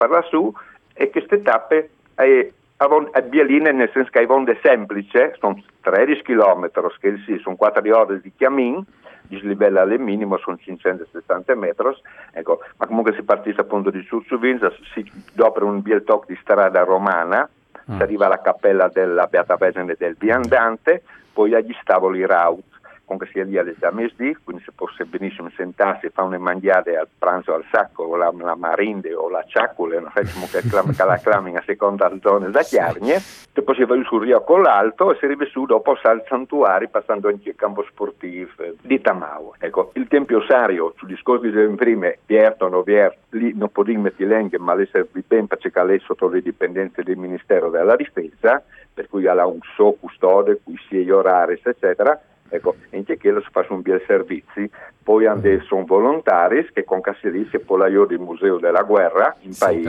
per lassù, e queste tappe avevano bieline, nel senso che avevano de semplice, sono 13 km, che sì, sono 4 ore di cammin, dislivello al minimo sono 560 metri, ecco, ma comunque si partisse appunto di Sussuvinza, dopo un bel tocco di strada romana, si arriva alla cappella della Beata Vergine del Viandante, poi agli stavoli Raut, comunque sia lì alle mesdì, quindi si può benissimo sentarsi, fa una mangiare al pranzo al sacco, o la marinde o la ciaccole, non facciamo che la clamin a seconda zona da Chiarnie, e poi si va sul Rio con l'alto e si arriva su dopo al santuario passando anche il campo sportivo di Tamau. Ecco, il Tempio Sario, sul discorso di prima, Vierto, no Vierto, lì non può mettere lenghe, ma le serve ben perché lei è sotto le dipendenze del Ministero della Difesa, per cui ha un suo custode, cui si è orari, eccetera. Ecco, in che si fa un bel servizi, poi sono volontari che con Cassieri si può del Museo della Guerra in paese,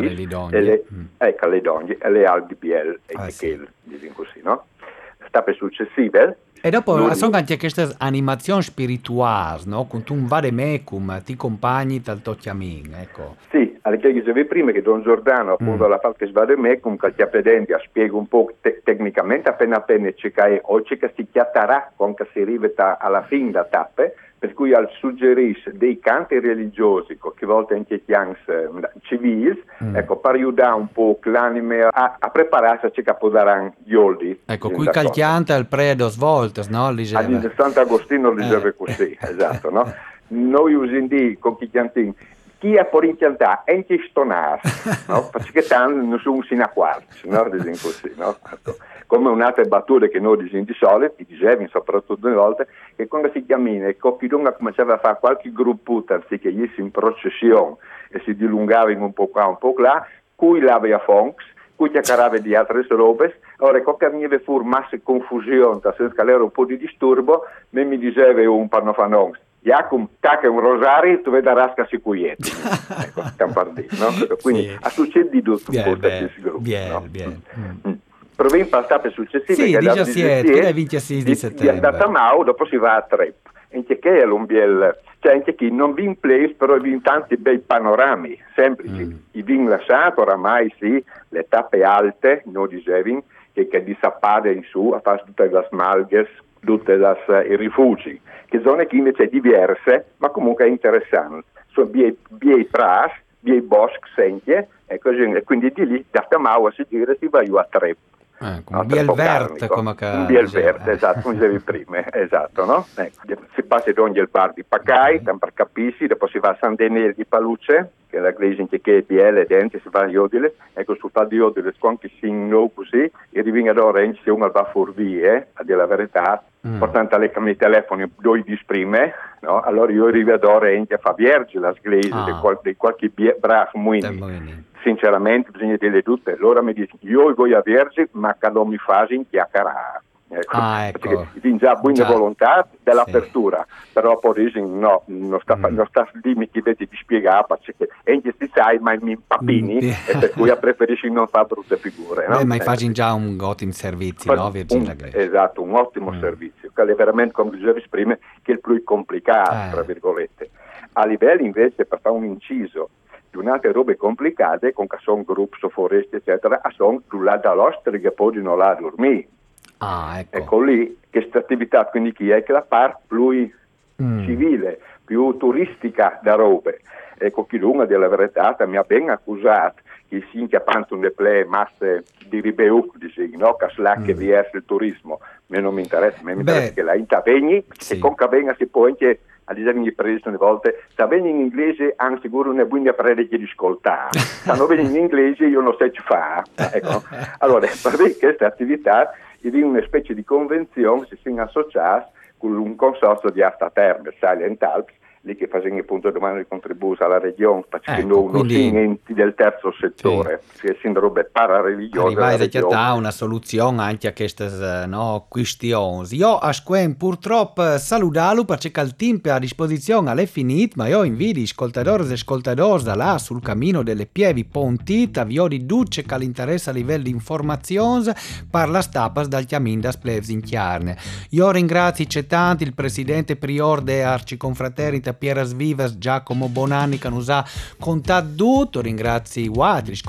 le donne e le albi BL, dicono così, no? Tappe successive. E dopo sono anche queste animazioni spirituali, no? Con un vademecum, ti compagni dal tocchiamin, ecco. Sì, alle che dicevi prima che Don Giordano appunto alla parte svademecum, che ti appedenti spiega un po' tecnicamente appena c'è o c'è che si chiatterà con che si arriva alla fine da tappe, per cui al suggerisce dei canti religiosi, che volte anche chians civili, ecco, per aiutare un po' l'anime a prepararsi a ciò che può dare gli oldi. Ecco, qui calchianta il predo svoltas, no? A Sant'Agostino diceva così, esatto, no? Noi usiamo con chi chiantin, chi ha por inchiantare e chi stonar, no? Perché tanto non sono sino a quarti, no? Diciamo così, no? Ecco. Come un'altra battuta che noi diciamo di solito, ti dicevi soprattutto una volta, che quando si cammina e Coppidonga cominciava a fare qualche gruppo, anziché gli in processione e si dilungava un po' qua, un po' là, cui l'aveva fonks, cui chiacchierava di altre robe, ora che veniva fuori massa confusione, senza che era un po' di disturbo, mi diceva un pannofanons, Iacum, tacca un rosario, tu vedi rasca sicuietti. Ecco, stiamo partendo, no? Quindi sì. ha successo tutto un po' questi gruppi, no? Proviamo per tappe successive. Sì, 17, che è 26 di settembre. Da Tamau, dopo si va a Trep. Anche che è un bel, cioè anche chi non vi in place, però vi in tanti bei panorami, semplici. I vin lasciato oramai, sì, le tappe alte, noi dicevi, che di Sappada in su, a fare tutte le malghes, tutte i rifugi, che zone che invece diverse, ma comunque interessanti. Sono bei pras, bei boschi, sentie, e quindi di lì, da Tamau a si gira, si va giù a Trep. Un biel verde, come che un biel verde, esatto, come dicevi prima, esatto, no? Ecco, si passa da ogni il bar di Pacai, per capisci, dopo si va a San Daniele di Paluce, che è la iglesia che è biele dentro, si va a Iodile, ecco, sul tal di Iodile, quando si no così, e riviene ad Orange, se uno va fuori, a dire la verità, portando alle camere di telefono, due di prime, no? Allora io arrivo ad Orange a fa vierge la iglesia di qualche bravo muini. Sinceramente bisogna dire tutte, loro mi dicono io voglio a Vergi ma che non mi fai in chiacchierare, ecco. Perché già buona volontà dell'apertura, però poi no, non sta lì mi chiedete di spiegare perché anche si sai ma mi papini e per cui preferisci non fare brutte figure, no? Ma fai già un ottimo servizio, no? Esatto, un ottimo servizio, che è veramente, come dicevi prima, che è il più complicato, tra virgolette. A livello invece per fare un inciso di un'altre robe complicate, con che sono gruppi, foreste, eccetera, sono là dall'ostre che poi non la dormire. Ecco lì, questa attività, quindi chi è che la parte più civile, più turistica da robe. Ecco, chi lunga della verità mi ha ben accusato che si inchiappanto le play masse di ribeu, no? Che slacche verso il turismo. A me non mi interessa, a me mi interessa che la intervegni, e con che venga si può anche a dire mi preso una volta, se vieni in inglese hanno sicuro una buona predica di ascoltare, se non vieni in inglese io non so che fare, ecco. Allora, per me questa attività è una specie di convenzione, si sono associati con un consorzio di alta terme, Silent Alps, lì che facciamo appunto domani il contributo alla regione, perché non sono enti del terzo settore, che sono robe parareligiose. Arrivare a una soluzione anche a queste questioni. Io a Squen purtroppo saludalo perché il tempo a disposizione è finito, ma io invito gli ascoltatori e ascoltatori da là sul cammino delle Pievi Pontita, vi ho di duce che l'interesse a livello di informazioni per la stappa dal chiamin da splevs in chiarne. Io ringrazio tanto il presidente prior de Arciconfraternita Pieras Vivas Giacomo Bonanni che nos ha contato tutto, ringrazio i